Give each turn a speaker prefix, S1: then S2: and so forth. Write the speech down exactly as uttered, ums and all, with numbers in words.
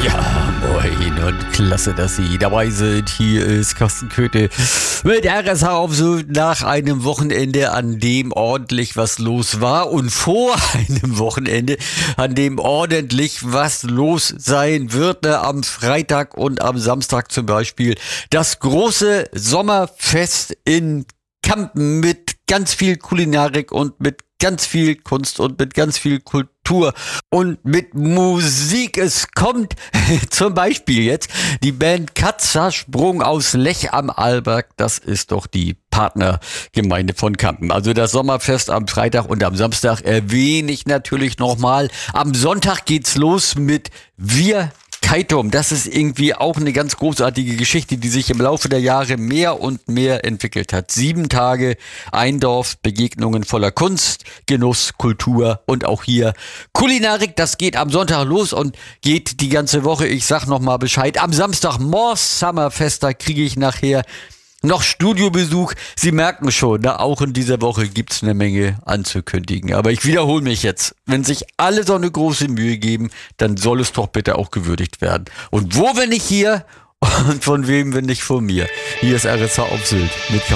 S1: Ja, moin und klasse, dass Sie dabei sind. Hier ist Carsten Köthe mit R S H auf Sylt nach einem Wochenende, an dem ordentlich was los war und vor einem Wochenende, an dem ordentlich was los sein wird. Ne? Am Freitag und am Samstag zum Beispiel das große Sommerfest in Kampen mit ganz viel Kulinarik und mit ganz viel Kunst und mit ganz viel Kultur und mit Musik. Es kommt zum Beispiel jetzt die Band Katzensprung aus Lech am Arlberg. Das ist doch die Partnergemeinde von Kampen. Also das Sommerfest am Freitag und am Samstag erwähne ich natürlich nochmal. Am Sonntag geht's los mit Wir Kaitum. Das ist irgendwie auch eine ganz großartige Geschichte, die sich im Laufe der Jahre mehr und mehr entwickelt hat. Sieben Tage, ein Dorf, Begegnungen voller Kunst, Genuss, Kultur und auch hier Kulinarik. Das geht am Sonntag los und geht die ganze Woche. Ich sag nochmal Bescheid. Am Samstag Mors Summerfest, da kriege ich nachher noch Studiobesuch. Sie merken schon, ne, auch in dieser Woche gibt's eine Menge anzukündigen. Aber ich wiederhole mich jetzt. Wenn sich alle so eine große Mühe geben, dann soll es doch bitte auch gewürdigt werden. Und wo, wenn nicht hier? Und von wem, wenn nicht von mir? Hier ist R S H auf Sylt mit